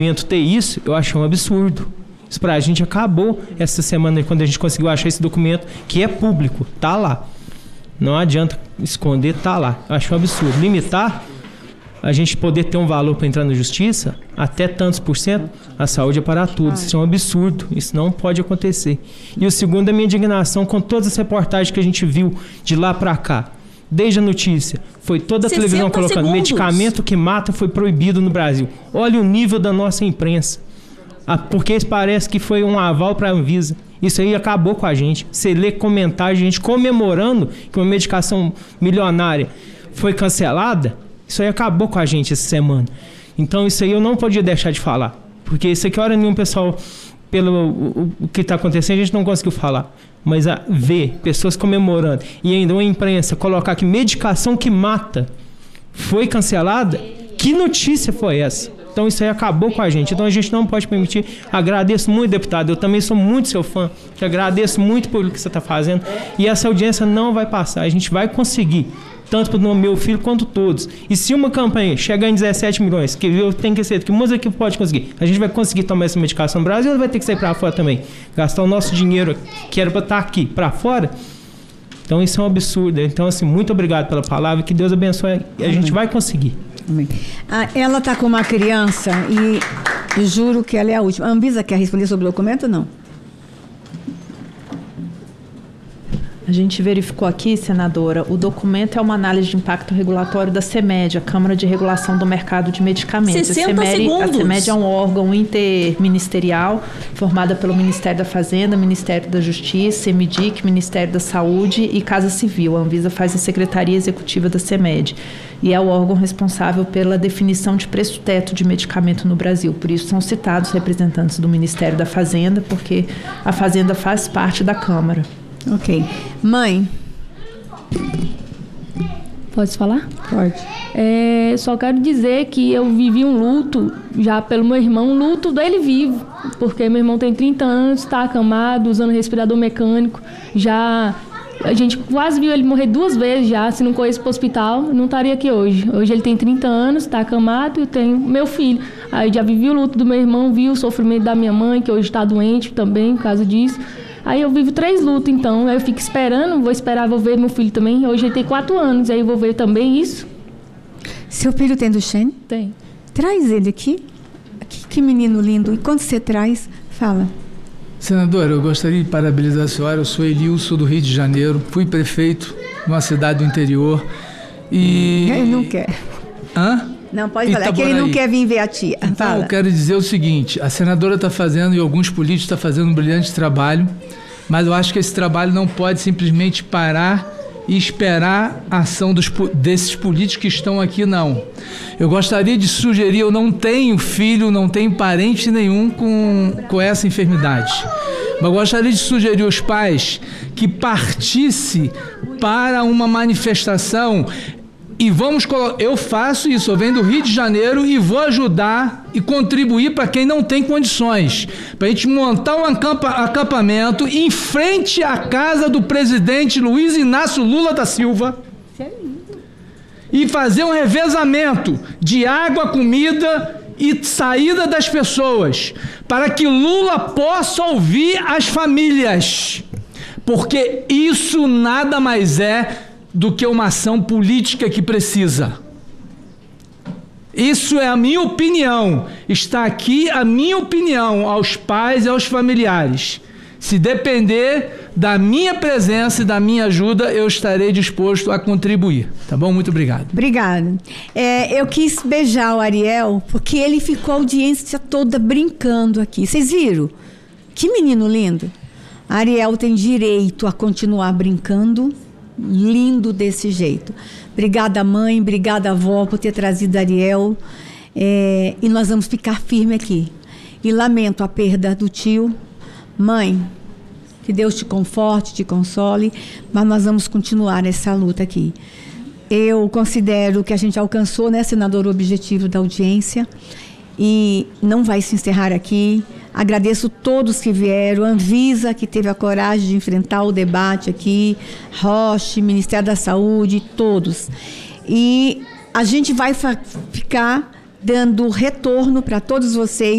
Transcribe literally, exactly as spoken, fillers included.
ter isso, eu achei um absurdo. Isso pra gente acabou essa semana, quando a gente conseguiu achar esse documento, que é público, tá lá. Não adianta esconder, tá lá. Eu acho um absurdo. Limitar a gente poder ter um valor para entrar na justiça, até tantos por cento, a saúde é para todos. Isso é um absurdo. Isso não pode acontecer. E o segundo é a minha indignação com todas as reportagens que a gente viu de lá para cá. Desde a notícia, foi toda a televisão colocando segundos. Medicamento que mata foi proibido no Brasil. Olha o nível da nossa imprensa. Ah, porque isso parece que foi um aval para a Anvisa. Isso aí acabou com a gente. Você lê comentários, gente comemorando que uma medicação milionária foi cancelada. Isso aí acabou com a gente essa semana. Então isso aí eu não podia deixar de falar. Porque isso aqui, hora nenhuma, pessoal, pelo o, o que está acontecendo, a gente não conseguiu falar. Mas a ver pessoas comemorando e ainda uma imprensa colocar que medicação que mata foi cancelada, que notícia foi essa? Então isso aí acabou com a gente. Então a gente não pode permitir. Agradeço muito, deputado. Eu também sou muito seu fã. Te agradeço muito por o que você está fazendo. E essa audiência não vai passar. A gente vai conseguir. Tanto para o meu filho quanto todos. E se uma campanha chegar em dezessete milhões, que eu tenho que ser, que muita equipe pode conseguir, a gente vai conseguir tomar essa medicação no Brasil ou vai ter que sair para fora também? Gastar o nosso dinheiro, que era para estar aqui, para fora? Então isso é um absurdo. Então, assim, muito obrigado pela palavra. Que Deus abençoe. A gente Amém. Vai conseguir. Amém. Ah, ela está com uma criança e, e juro que ela é a última. A Anvisa quer responder sobre o documento ou não? A gente verificou aqui, senadora, o documento é uma análise de impacto regulatório da CEMED, a Câmara de Regulação do Mercado de Medicamentos. sessenta segundos. A CEMED é um órgão interministerial formada pelo Ministério da Fazenda, Ministério da Justiça, CEMIDIC, Ministério da Saúde e Casa Civil. A Anvisa faz a Secretaria Executiva da CEMED e é o órgão responsável pela definição de preço-teto de medicamento no Brasil. Por isso são citados representantes do Ministério da Fazenda, porque a Fazenda faz parte da Câmara. Ok. Mãe. Pode falar? Pode. É, só quero dizer que eu vivi um luto já pelo meu irmão, um luto dele vivo, porque meu irmão tem trinta anos, está acamado, usando respirador mecânico, já... A gente quase viu ele morrer duas vezes já, se não corresse para o hospital, não estaria aqui hoje. Hoje ele tem trinta anos, está acamado e eu tenho meu filho. Aí já vivi o luto do meu irmão, vi o sofrimento da minha mãe, que hoje está doente também, por causa disso. Aí eu vivo três lutos, então. Aí eu fico esperando, vou esperar, vou ver meu filho também. Hoje ele tem quatro anos, aí eu vou ver também isso. Seu filho tem Duchenne? Tem. Traz ele aqui. Que, que menino lindo. E quando você traz, fala. Senadora, eu gostaria de parabenizar a senhora. Eu sou Elilson, do Rio de Janeiro. Fui prefeito de uma cidade do interior. E... Ele não quer. Hã? Não, pode falar. É que ele não quer vir ver a tia. Então, Fala. eu quero dizer o seguinte. A senadora está fazendo, e alguns políticos estão fazendo um brilhante trabalho, mas eu acho que esse trabalho não pode simplesmente parar e esperar a ação dos, desses políticos que estão aqui, não. Eu gostaria de sugerir, eu não tenho filho, não tenho parente nenhum com, com essa enfermidade, mas eu gostaria de sugerir aos pais que partisse para uma manifestação e vamos colocar... Eu faço isso, eu venho do Rio de Janeiro e vou ajudar e contribuir para quem não tem condições, para a gente montar um acampa, acampamento em frente à casa do presidente Luiz Inácio Lula da Silva e fazer um revezamento de água, comida e saída das pessoas, para que Lula possa ouvir as famílias, porque isso nada mais é do que uma ação política que precisa. Isso é a minha opinião. Está aqui a minha opinião aos pais e aos familiares. Se depender da minha presença e da minha ajuda, eu estarei disposto a contribuir. Tá bom? Muito obrigado. Obrigada. É, eu quis beijar o Ariel, porque ele ficou a audiência toda brincando aqui. Vocês viram? Que menino lindo. Ariel tem direito a continuar brincando, lindo desse jeito. Obrigada, mãe, obrigada, avó, por ter trazido Ariel. É, e nós vamos ficar firme aqui. E lamento a perda do tio. Mãe, que Deus te conforte, te console, mas nós vamos continuar essa luta aqui. Eu considero que a gente alcançou, né, senador, o objetivo da audiência e não vai se encerrar aqui. Agradeço todos que vieram, Anvisa, que teve a coragem de enfrentar o debate aqui, Roche, Ministério da Saúde, todos. E a gente vai ficar dando retorno para todos vocês.